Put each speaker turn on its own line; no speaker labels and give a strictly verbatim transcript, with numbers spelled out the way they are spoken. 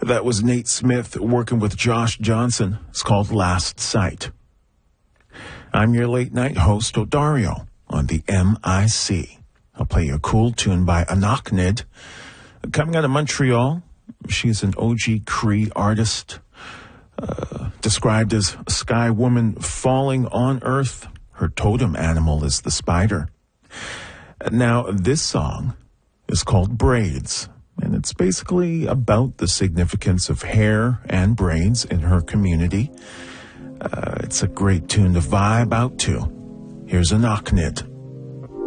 That was Nate Smith working with Josh Johnson. It's called Last Sight. I'm your late night host, Odario, on the M I C. I'll play you a cool tune by Anaknid. Coming out of Montreal, she's an O G Cree artist, uh, described as a sky woman falling on earth. Her totem animal is the spider. Now, this song is called Braids, and it's basically about the significance of hair and braids in her community. Uh, it's a great tune to vibe out to. Here's Anaknid.